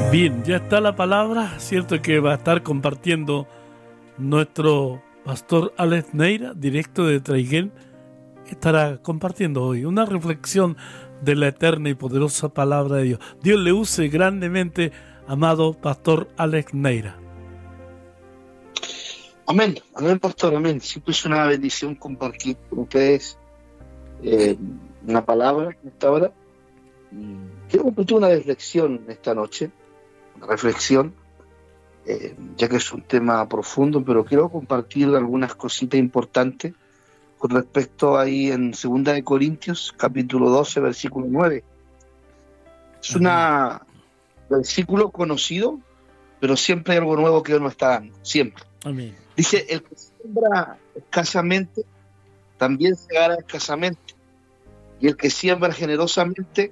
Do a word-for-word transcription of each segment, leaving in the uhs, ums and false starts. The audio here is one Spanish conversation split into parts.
Bien, ya está la palabra, cierto que va a estar compartiendo nuestro pastor Alex Neira, directo de Traiguén, estará compartiendo hoy una reflexión de la eterna y poderosa palabra de Dios. Dios le use grandemente, amado pastor Alex Neira. Amén, amén, pastor, amén. Siempre es una bendición compartir con ustedes eh, una palabra en esta hora. Quiero compartir una reflexión esta noche, una reflexión, eh, ya que es un tema profundo, pero quiero compartir algunas cositas importantes con respecto ahí en Segunda de Corintios, capítulo doce, versículo nueve. Es un versículo conocido, pero siempre hay algo nuevo que Dios nos está dando, siempre. Amén. Dice, el que siembra escasamente, también segará escasamente. Y el que siembra generosamente,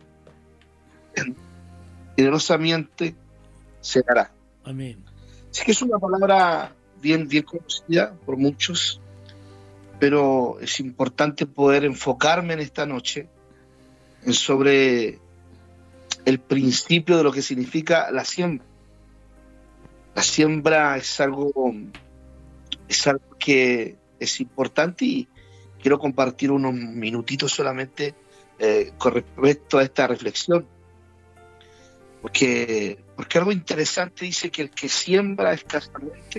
generosamente segará. Amén. Así que es una palabra bien, bien conocida por muchos, pero es importante poder enfocarme en esta noche en sobre el principio de lo que significa la siembra. La siembra es algo, es algo que es importante y quiero compartir unos minutitos solamente eh, con respecto a esta reflexión. Porque, porque algo interesante dice que el que siembra escasamente,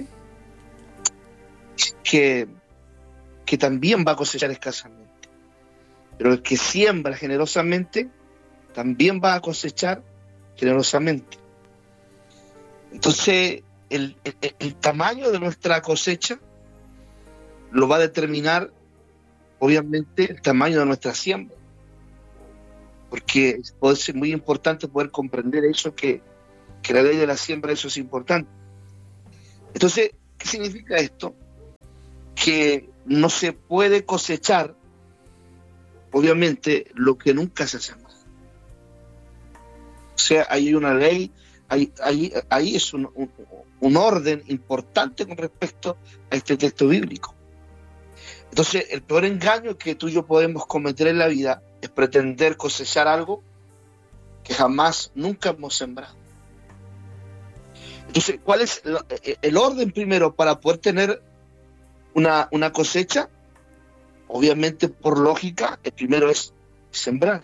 que, que también va a cosechar escasamente. Pero el que siembra generosamente, también va a cosechar generosamente. Entonces, el, el, el tamaño de nuestra cosecha lo va a determinar, obviamente, el tamaño de nuestra siembra. Porque puede ser muy importante poder comprender eso, que, que la ley de la siembra, eso es importante. Entonces, ¿qué significa esto? Que no se puede cosechar, obviamente, lo que nunca se siembra. O sea, hay una ley, ahí, ahí, ahí es un, un, un orden importante con respecto a este texto bíblico. Entonces, el peor engaño que tú y yo podemos cometer en la vida es pretender cosechar algo que jamás, nunca hemos sembrado. Entonces, ¿cuál es el, el orden primero para poder tener una, una cosecha? Obviamente, por lógica, el primero es sembrar.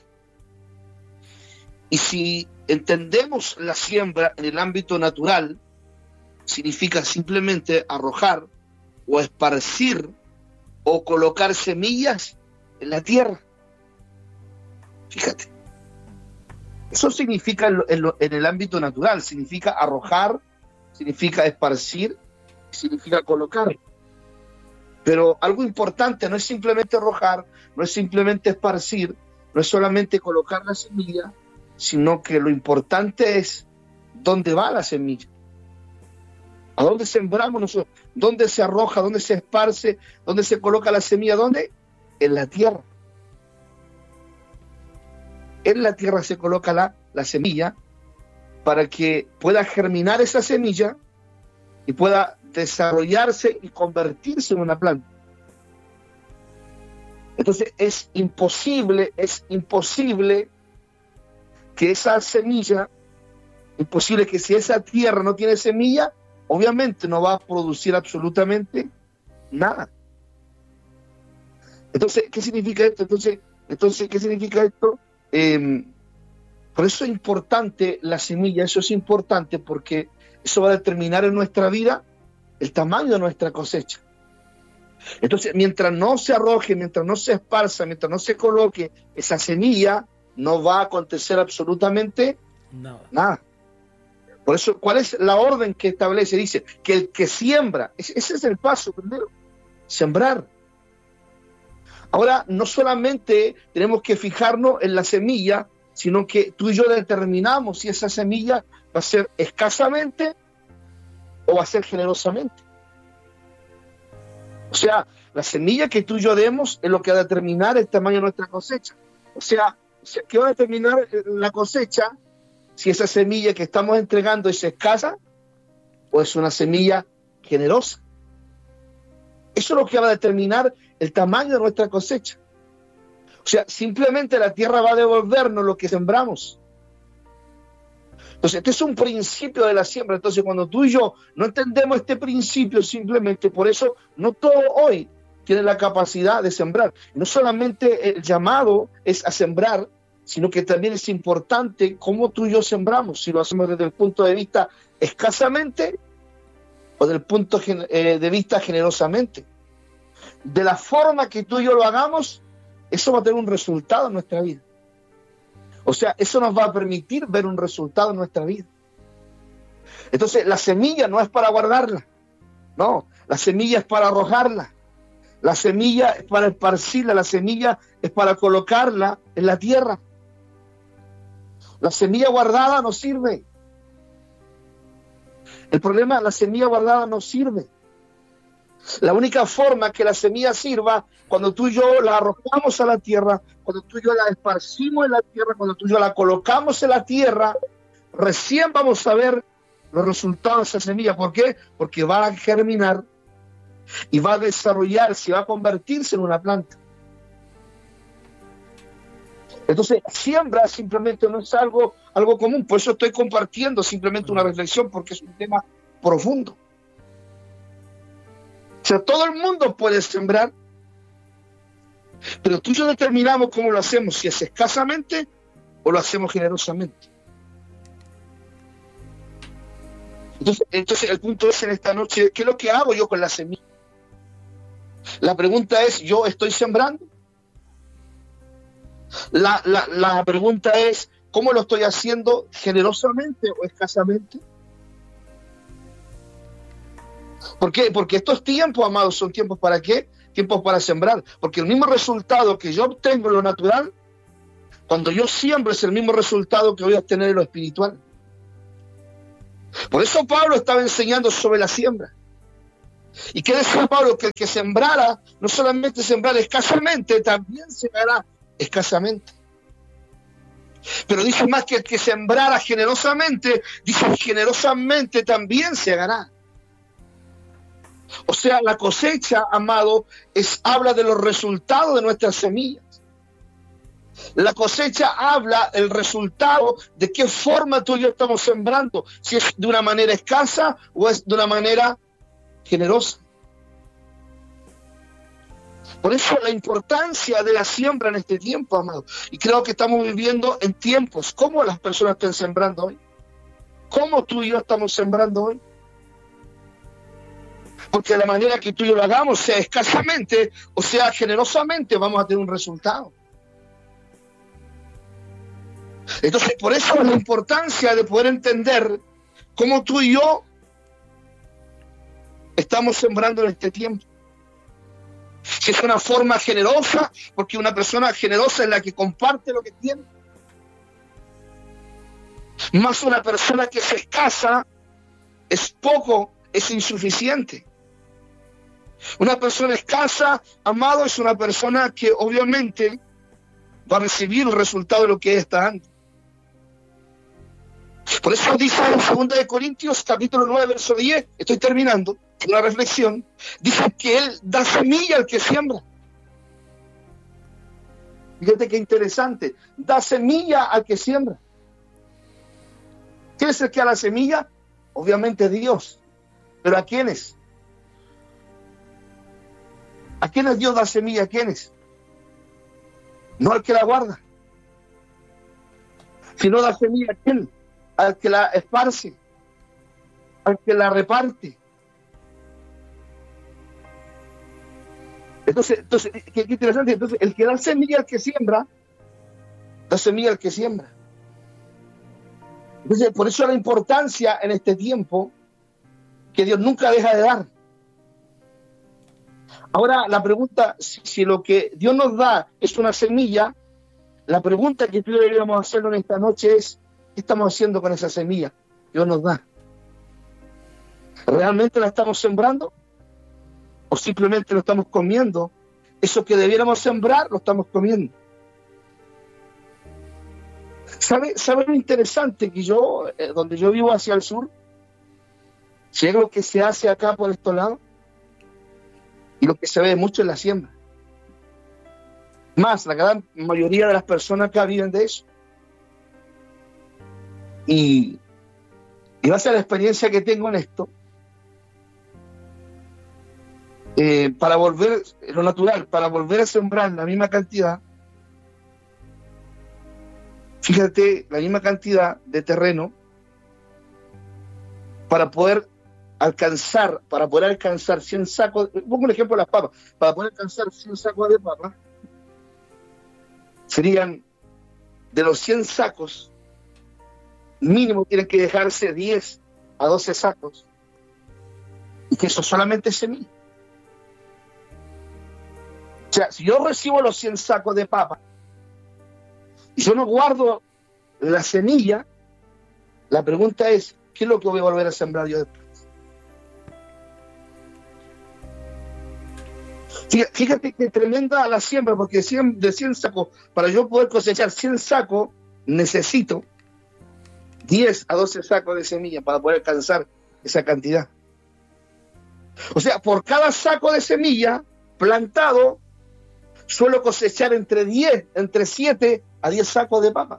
Y si entendemos la siembra en el ámbito natural, significa simplemente arrojar o esparcir o colocar semillas en la tierra. Fíjate. Eso significa en, en, en el ámbito natural, significa arrojar, significa esparcir, significa colocar. Pero algo importante no es simplemente arrojar, no es simplemente esparcir, no es solamente colocar la semilla, sino que lo importante es dónde va la semilla. ¿A dónde sembramos nosotros? ¿Dónde se arroja? ¿Dónde se esparce? ¿Dónde se coloca la semilla? ¿Dónde? En la tierra. En la tierra se coloca la, la semilla para que pueda germinar esa semilla y pueda desarrollarse y convertirse en una planta. Entonces es imposible, es imposible que esa semilla, imposible que si esa tierra no tiene semilla, obviamente no va a producir absolutamente nada. Entonces, ¿qué significa esto? Entonces, entonces ¿qué significa esto? Eh, por eso es importante la semilla, eso es importante porque eso va a determinar en nuestra vida el tamaño de nuestra cosecha. Entonces, mientras no se arroje, mientras no se esparza, mientras no se coloque esa semilla, no va a acontecer absolutamente no. nada. Por eso, ¿cuál es la orden que establece? Dice que el que siembra, ese es el paso primero, sembrar. Ahora, no solamente tenemos que fijarnos en la semilla, sino que tú y yo determinamos si esa semilla va a ser escasamente o va a ser generosamente. O sea, la semilla que tú y yo demos es lo que va a determinar el tamaño de nuestra cosecha. O sea, ¿qué va a determinar la cosecha? Si esa semilla que estamos entregando es escasa o es una semilla generosa. Eso es lo que va a determinar el tamaño de nuestra cosecha. O sea, simplemente la tierra va a devolvernos lo que sembramos. Entonces, este es un principio de la siembra. Entonces, cuando tú y yo no entendemos este principio, simplemente por eso no todo hoy tiene la capacidad de sembrar. No solamente el llamado es a sembrar, sino que también es importante cómo tú y yo sembramos, si lo hacemos desde el punto de vista escasamente o del punto de vista generosamente. De la forma que tú y yo lo hagamos, eso va a tener un resultado en nuestra vida. O sea, eso nos va a permitir ver un resultado en nuestra vida. Entonces, la semilla no es para guardarla. No, la semilla es para arrojarla. La semilla es para esparcirla. La semilla es para colocarla en la tierra. La semilla guardada no sirve. El problema, la semilla guardada no sirve. La única forma que la semilla sirva, cuando tú y yo la arrojamos a la tierra, cuando tú y yo la esparcimos en la tierra, cuando tú y yo la colocamos en la tierra, recién vamos a ver los resultados de esa semilla. ¿Por qué? Porque va a germinar y va a desarrollarse, va a convertirse en una planta. Entonces, siembra simplemente no es algo, algo común. Por eso estoy compartiendo simplemente una reflexión, porque es un tema profundo. O sea, todo el mundo puede sembrar, pero tú y yo determinamos cómo lo hacemos, si es escasamente o lo hacemos generosamente. Entonces, entonces el punto es en esta noche, ¿qué es lo que hago yo con la semilla? La pregunta es, ¿yo estoy sembrando? La, la, la pregunta es, ¿cómo lo estoy haciendo? ¿Generosamente o escasamente? ¿Por qué? Porque estos tiempos, amados, son tiempos ¿para qué? Tiempos para sembrar. Porque el mismo resultado que yo obtengo en lo natural, cuando yo siembro es el mismo resultado que voy a obtener en lo espiritual. Por eso Pablo estaba enseñando sobre la siembra. ¿Y qué decía Pablo? Que el que sembrara, no solamente sembrar escasamente, también segará escasamente. Pero dice más que el que sembrara generosamente, dice generosamente también segará. O sea, la cosecha, amado, es, habla de los resultados de nuestras semillas. La cosecha habla el resultado de qué forma tú y yo estamos sembrando, si es de una manera escasa o es de una manera generosa. Por eso la importancia de la siembra en este tiempo, amado. Y creo que estamos viviendo en tiempos. ¿Cómo las personas están sembrando hoy? ¿Cómo tú y yo estamos sembrando hoy? Porque de la manera que tú y yo lo hagamos, sea escasamente o sea generosamente, vamos a tener un resultado. Entonces, por eso la importancia de poder entender cómo tú y yo estamos sembrando en este tiempo. Si es una forma generosa, porque una persona generosa es la que comparte lo que tiene. Más una persona que es escasa, es poco, es insuficiente. Una persona escasa, amado, es una persona que obviamente va a recibir el resultado de lo que está dando. Por eso dice en segunda de Corintios, capítulo nueve, verso diez, estoy terminando, una reflexión, dice que Él da semilla al que siembra. Fíjate qué interesante, da semilla al que siembra. ¿Quién es el que da la semilla? Obviamente Dios. ¿Pero a quiénes? ¿A quiénes Dios da semilla? ¿A quiénes? No al que la guarda, sino da semilla a quién, al que la esparce, al que la reparte. Entonces, entonces qué, qué interesante. Entonces, el que da semilla al que siembra, da semilla al que siembra. Entonces, por eso la importancia en este tiempo que Dios nunca deja de dar. Ahora, la pregunta, si, si lo que Dios nos da es una semilla, la pregunta que tú deberíamos hacerlo en esta noche es, ¿qué estamos haciendo con esa semilla que Dios nos da? ¿Realmente la estamos sembrando? ¿O simplemente lo estamos comiendo? Eso que debiéramos sembrar, lo estamos comiendo. ¿Sabe, sabe lo interesante? Que yo, eh, donde yo vivo hacia el sur, si es lo que se hace acá por estos lados, y lo que se ve mucho es la siembra. Más, la gran mayoría de las personas acá viven de eso. Y Y base a la experiencia que tengo en esto, eh, para volver, lo natural, para volver a sembrar la misma cantidad, fíjate, la misma cantidad de terreno, para poder alcanzar, para poder alcanzar cien sacos, pongo un ejemplo de las papas, para poder alcanzar cien sacos de papas, serían de los cien sacos, mínimo tienen que dejarse diez a doce sacos, y que eso solamente es semilla. O sea, si yo recibo los cien sacos de papa, y yo no guardo la semilla, la pregunta es, ¿qué es lo que voy a volver a sembrar yo después? Fíjate que tremenda la siembra, porque de cien sacos, para yo poder cosechar cien sacos, necesito diez a doce sacos de semilla para poder alcanzar esa cantidad. O sea, por cada saco de semilla plantado, suelo cosechar entre diez, entre siete a diez sacos de papa.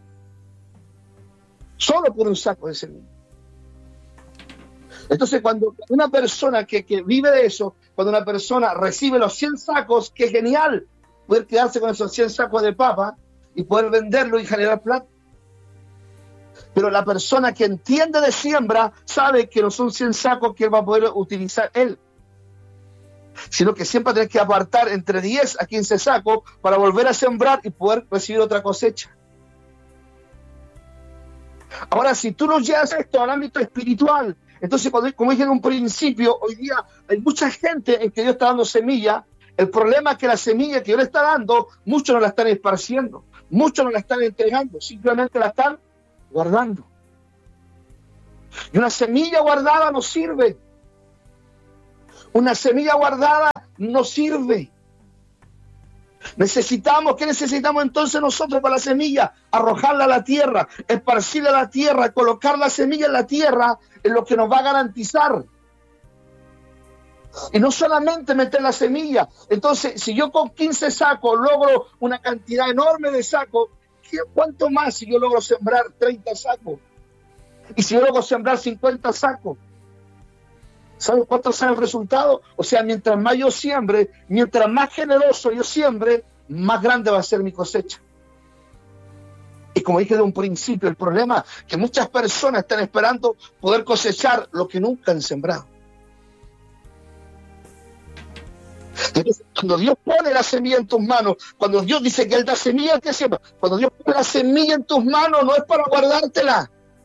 Solo por un saco de semilla. Entonces, cuando una persona que, que vive de eso, cuando una persona recibe los cien sacos, qué genial poder quedarse con esos cien sacos de papa y poder venderlo y generar plata. Pero la persona que entiende de siembra sabe que no son cien sacos que él va a poder utilizar él, sino que siempre tienes que apartar entre diez a quince sacos para volver a sembrar y poder recibir otra cosecha. Ahora, si tú lo llevas esto al ámbito espiritual, entonces, cuando, como dije en un principio, hoy día hay mucha gente en que Dios está dando semilla. El problema es que la semilla que Dios le está dando, muchos no la están esparciendo, muchos no la están entregando, simplemente la están guardando. Y una semilla guardada no sirve. Una semilla guardada no sirve. Necesitamos, ¿qué necesitamos entonces nosotros para la semilla? Arrojarla a la tierra, esparcirla a la tierra, colocar la semilla en la tierra es lo que nos va a garantizar. Y no solamente meter la semilla. Entonces, si yo con quince sacos logro una cantidad enorme de sacos, ¿cuánto más si yo logro sembrar treinta sacos? Y si yo logro sembrar cincuenta sacos, ¿sabes cuánto es el resultado? O sea, mientras más yo siembre, mientras más generoso yo siembre, más grande va a ser mi cosecha. Y como dije de un principio, el problema es que muchas personas están esperando poder cosechar lo que nunca han sembrado. Entonces, cuando Dios pone la semilla en tus manos, cuando Dios dice que Él da semilla, ¿qué siembra? Cuando Dios pone la semilla en tus manos, no es para guardártela.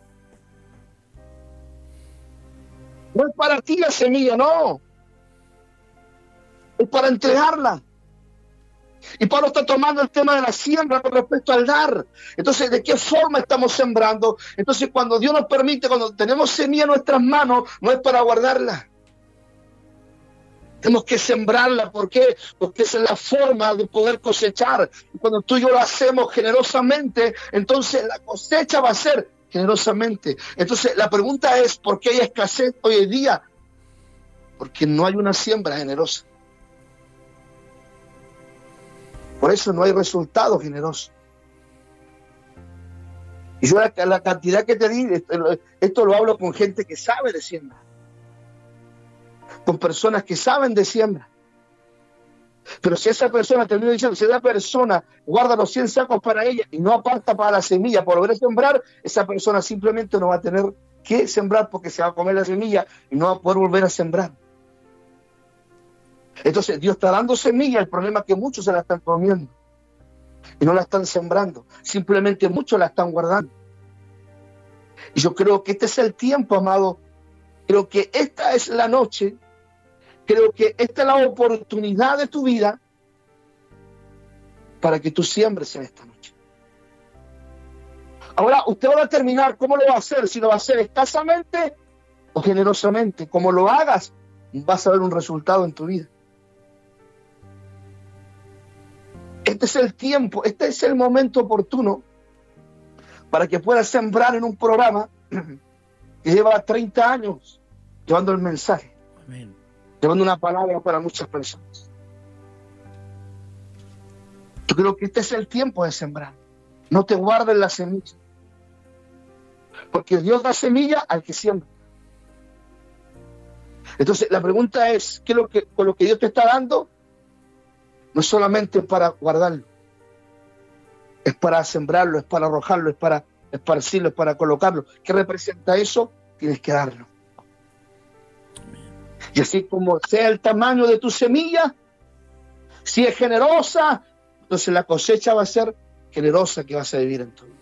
No es para ti la semilla, no. Es para entregarla. Y Pablo está tomando el tema de la siembra con respecto al dar. Entonces, ¿de qué forma estamos sembrando? Entonces, cuando Dios nos permite, cuando tenemos semilla en nuestras manos, no es para guardarla. Tenemos que sembrarla. ¿Por qué? Porque esa es la forma de poder cosechar. Y cuando tú y yo lo hacemos generosamente, entonces la cosecha va a ser generosamente. Entonces, la pregunta es, ¿por qué hay escasez hoy en día? Porque no hay una siembra generosa. Por eso no hay resultados generosos. Y yo la, la cantidad que te di, esto, esto lo hablo con gente que sabe de siembra. Con personas que saben de siembra. Pero si esa persona, termino diciendo, si esa persona guarda los cien sacos para ella y no aparta para la semilla por volver a sembrar, esa persona simplemente no va a tener que sembrar porque se va a comer la semilla y no va a poder volver a sembrar. Entonces Dios está dando semilla, el problema es que muchos se la están comiendo y no la están sembrando, simplemente muchos la están guardando. Y yo creo que este es el tiempo, amado, creo que esta es la noche, creo que esta es la oportunidad de tu vida para que tú siembres en esta noche. Ahora, usted va a determinar cómo lo va a hacer, si lo va a hacer escasamente o generosamente. Como lo hagas, vas a ver un resultado en tu vida. Este es el tiempo, este es el momento oportuno para que puedas sembrar en un programa que lleva treinta años llevando el mensaje. Amén. Llevando una palabra para muchas personas. Yo creo que este es el tiempo de sembrar. No te guardes la semilla. Porque Dios da semilla al que siembra. Entonces, la pregunta es, ¿qué es lo que, con lo que Dios te está dando? No es solamente para guardarlo, es para sembrarlo, es para arrojarlo, es para esparcirlo, es para colocarlo. ¿Qué representa eso? Tienes que darlo. Y así como sea el tamaño de tu semilla, si es generosa, entonces la cosecha va a ser generosa que vas a vivir en tu vida.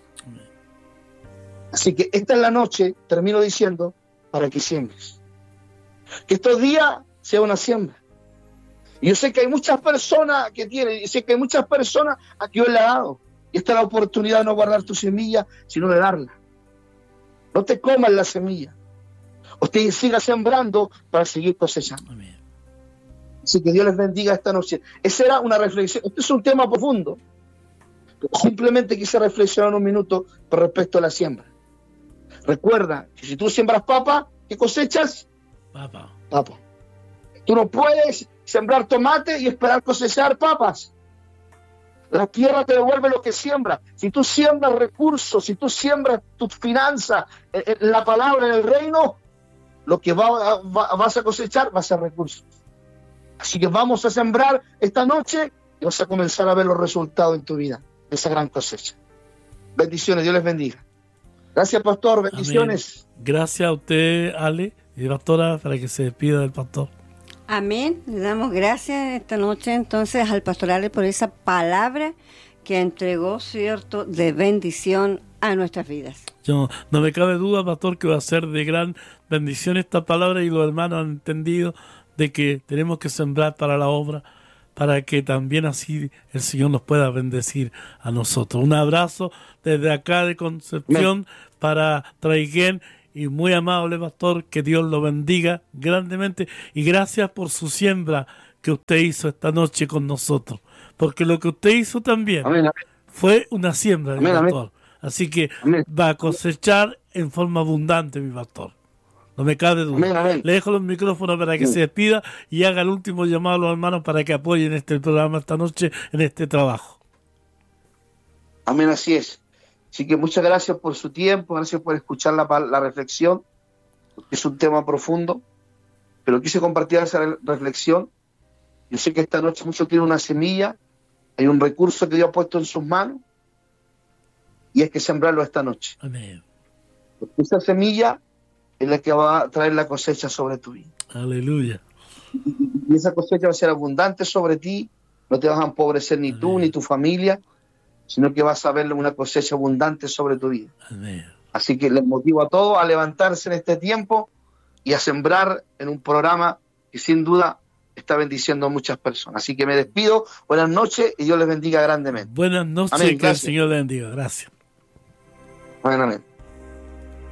Así que esta es la noche, termino diciendo, para que siembres. Que estos días sea una siembra. Y yo sé que hay muchas personas que tienen, y sé que hay muchas personas a que Dios le ha dado. Y esta es la oportunidad de no guardar tu semilla, sino de darla. No te comas la semilla. Usted siga sembrando para seguir cosechando. Amén. Así que Dios les bendiga esta noche. Esa era una reflexión. Este es un tema profundo. Pero simplemente quise reflexionar un minuto con respecto a la siembra. Recuerda que si tú siembras papa, ¿qué cosechas? Papa. Papa. Tú no puedes sembrar tomate y esperar cosechar papas. La tierra te devuelve lo que siembra. Si tú siembras recursos, si tú siembras tus finanzas, la palabra en el reino, lo que va, va, vas a cosechar va a ser recursos. Así que vamos a sembrar esta noche y vas a comenzar a ver los resultados en tu vida de esa gran cosecha. Bendiciones, Dios les bendiga. Gracias, pastor, bendiciones. Amén. Gracias a usted, Ale, y pastora, para que se despida del pastor. Amén. Le damos gracias esta noche entonces al pastor Ale por esa palabra que entregó, cierto, de bendición a nuestras vidas. Yo, no me cabe duda, pastor, que va a ser de gran bendición esta palabra, y los hermanos han entendido de que tenemos que sembrar para la obra, para que también así el Señor nos pueda bendecir a nosotros. Un abrazo desde acá de Concepción para Traiguén. Y muy amable pastor, que Dios lo bendiga grandemente, y gracias por su siembra que usted hizo esta noche con nosotros, porque lo que usted hizo también amén, amén. fue una siembra, amén, mi pastor. Amén. Así que amén. Va a cosechar en forma abundante, mi pastor. No me cabe duda. Amén, amén. Le dejo los micrófonos para que amén. se despida y haga el último llamado a los hermanos para que apoyen este programa esta noche en este trabajo. Amén, así es. Así que muchas gracias por su tiempo, gracias por escuchar la, la reflexión, porque es un tema profundo, pero quise compartir esa reflexión. Yo sé que esta noche muchos tienen una semilla, hay un recurso que Dios ha puesto en sus manos, y hay que sembrarlo esta noche. Amén. Porque esa semilla es la que va a traer la cosecha sobre tu vida. Aleluya. Y esa cosecha va a ser abundante sobre ti, no te vas a empobrecer ni Amén. Tú ni tu familia, sino que vas a ver una cosecha abundante sobre tu vida. Amén. Así que les motivo a todos a levantarse en este tiempo y a sembrar en un programa que sin duda está bendiciendo a muchas personas. Así que me despido, buenas noches y Dios les bendiga grandemente. Buenas noches, amén, que gracias. El Señor les bendiga. Gracias. Amén, amén.